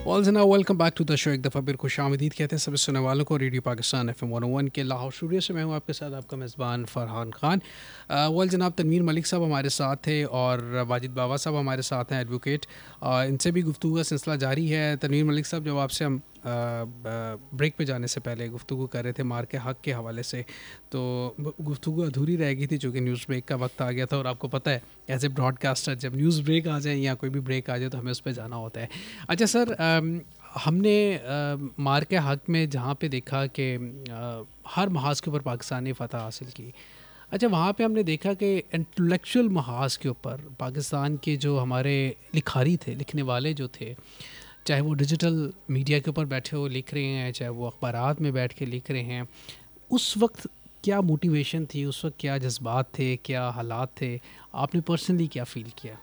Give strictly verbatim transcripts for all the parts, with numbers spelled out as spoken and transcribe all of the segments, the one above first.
All जनाब, welcome back to the show. एक दफ़ा फिर खुश आमदीद कहते हैं सभी सुनने वालों को। Radio Pakistan F M one one के लाहौर स्टूडियो से मैं हूँ आपके साथ आपका मेज़बान फ़रहान ख़ान। वेल जनाब, तनवीर मलिक साहब हमारे साथ थे और वाजिद बाबा साहब हमारे साथ हैं, एडवोकेट। इनसे भी गुफ्तगू का सिलसिला जारी है। तनवीर मलिक साहब, जब आपसे हम ब्रेक पे जाने से पहले गुफ्तगू कर रहे थे मार के हक़ के हवाले से, तो गुफ्तगू अधूरी रह गई थी चूँकि न्यूज़ ब्रेक का वक्त आ गया था। और आपको पता है एज ए ब्रॉडकास्टर जब न्यूज़ ब्रेक आ जाए या कोई भी ब्रेक आ जाए तो हमें उस पर जाना होता है। अच्छा सर, हमने आ, मार के हक़ में जहाँ पे देखा कि हर महाज के ऊपर पाकिस्तान ने फ़तह हासिल की। अच्छा, वहाँ पे हमने देखा कि इंटेलेक्चुअल महाज के ऊपर पाकिस्तान के जो हमारे लिखारी थे, लिखने वाले जो थे, चाहे वो डिजिटल मीडिया के ऊपर बैठे हो लिख रहे हैं, चाहे वो अखबारात में बैठ के लिख रहे हैं, उस वक्त क्या मोटिवेशन थी, उस वक्त क्या जज्बात थे, क्या हालात थे, आपने पर्सनली क्या फ़ील किया?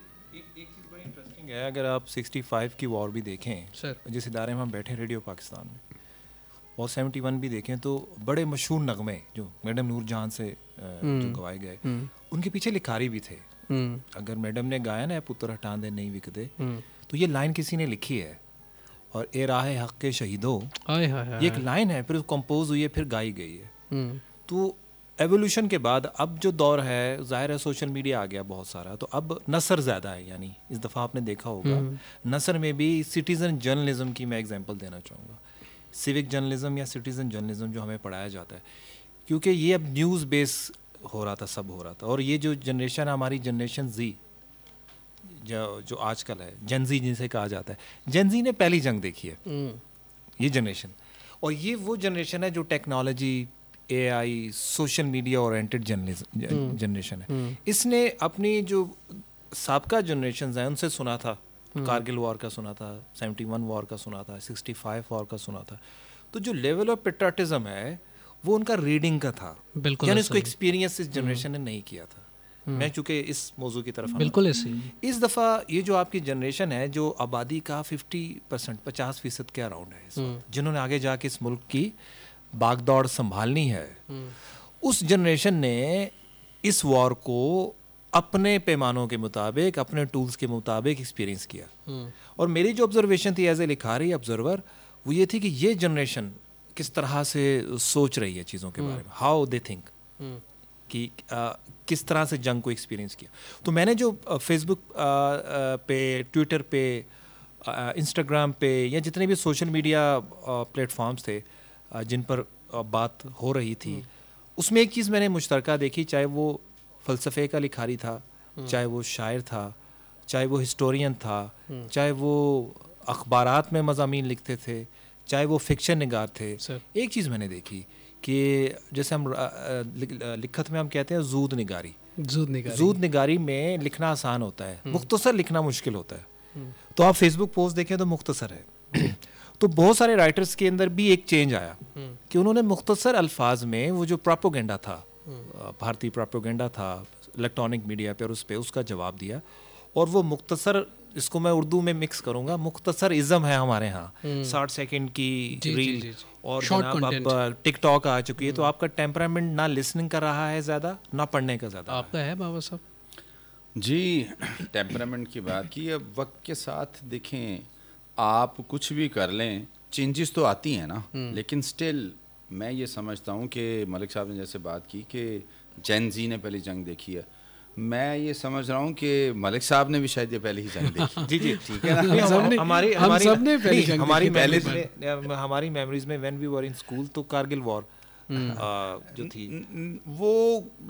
है अगर आप सिक्सटी फाइव की वॉर भी देखें सर, जिस इदारे में हम बैठे रेडियो पाकिस्तान में, और सेवेंटी वन भी देखें तो बड़े मशहूर नगमे जो मैडम नूर जहां से जो गवाए गए, उनके पीछे लिखारी भी थे। अगर मैडम ने गाया ना पुत्र हटान दे नहीं विकदे, तो ये लाइन किसी ने लिखी है। और ए राह हक के शहीदों, ये एक लाइन है, फिर कंपोज हुई है, फिर गाई गई है। तो एवोल्यूशन के बाद अब जो दौर है, ज़ाहिर है सोशल मीडिया आ गया बहुत सारा, तो अब नसर ज़्यादा है। यानी इस दफ़ा आपने देखा होगा नसर में भी सिटीज़न जर्नलिज्म की मैं एग्जांपल देना चाहूँगा। सिविक जर्नलिज्म या सिटीज़न जर्नलिज्म जो हमें पढ़ाया जाता है, क्योंकि ये अब न्यूज़ बेस हो रहा था, सब हो रहा था। और ये जो जनरेशन हमारी जनरेशन जी जो जो आजकल है, जनजी जिसे कहा जाता है, जनजी ने पहली जंग देखी है ये जनरेशन। और ये वो जनरेशन है जो टेक्नोलॉजी, ए आई, social media oriented journalism generation है। इसने अपनी जो साबका जनरेशन हैं उनसे सुना था, कारगिल वॉर का सुना था, सेवेंटी वन वॉर का सुना था, सिक्सटी फाइव वॉर का सुना था। तो जो लेवल ऑफ पेट्रियटिज्म है वो उनका रीडिंग का था, यानी उसको एक्सपीरियंस इस जनरेशन ने नहीं किया था। मैं चूँकि इस मौजू की तरफ बिल्कुल ऐसे इस दफ़ा ये जो आपकी जनरेशन है जो आबादी का फिफ्टी परसेंट पचास फीसद के अराउंड है इस वक्त, जिन्होंने आगे जाके इस मुल्क की बागदौड़ संभालनी है, उस जनरेशन ने इस वॉर को अपने पैमानों के मुताबिक, अपने टूल्स के मुताबिक एक्सपीरियंस किया। और मेरी जो ऑब्जर्वेशन थी एज ए लिखारी ऑब्जर्वर, वो ये थी कि ये जनरेशन किस तरह से सोच रही है चीज़ों के बारे में, हाउ दे थिंक, कि आ, किस तरह से जंग को एक्सपीरियंस किया। तो मैंने जो फेसबुक पे, ट्विटर पे, इंस्टाग्राम पे या जितने भी सोशल मीडिया प्लेटफॉर्म्स थे जिन पर बात हो रही थी, उसमें एक चीज़ मैंने मुश्तरका देखी, चाहे वो फ़लसफ़े का लिखारी था, चाहे वो शायर था, चाहे वो हिस्टोरियन था, चाहे वो अखबारात में मज़ामीन लिखते थे, चाहे वो फिक्शन निगार थे। एक चीज़ मैंने देखी कि जैसे हम लिखत में हम कहते हैं जूद निगारी, जूद निगारी जूद निगारी में लिखना आसान होता है, मुख्तसर लिखना मुश्किल होता है। तो आप फेसबुक पोस्ट देखें तो मुख्तसर है। तो बहुत सारे राइटर्स के अंदर भी एक चेंज आया कि उन्होंने मुख्तसर अल्फाज में वो जो प्रोपोगेंडा था, भारतीय प्रोपोगेंडा था इलेक्ट्रॉनिक मीडिया पर, उस पर उसका जवाब दिया। और वो मुख्तसर, इसको मैं उर्दू में मिक्स करूँगा, मुख्तसर इज़म है हमारे यहाँ, साठ सेकंड की रील, और जनाब अब टिकटॉक आ चुकी है, तो आपका टेम्परामेंट ना लिसनिंग का रहा है ज़्यादा, ना पढ़ने का ज़्यादा। आपका है बाबा साहब? जी, टेम्परामेंट की बात की। अब वक्त के साथ देखें, आप कुछ भी कर लें, चेंजेस तो आती हैं ना, लेकिन स्टिल मैं ये समझता हूँ कि मलिक साहब ने जैसे बात की कि जेन जी ने पहली जंग देखी है, मैं ये समझ रहा हूँ कि मलिक साहब ने भी शायद ये पहली ही जंग देखी। जी जी, ठीक है ना। हमारी हमारी हमारी मेमोरीज में हमारी मेमोरीज में when we were in school, तो कारगिल वॉर जो थी वो